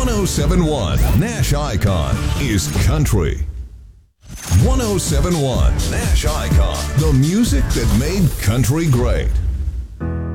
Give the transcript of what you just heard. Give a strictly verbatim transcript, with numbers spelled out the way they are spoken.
one oh seven point one Nash Icon is country. one oh seven point one Nash Icon, the music that made country great.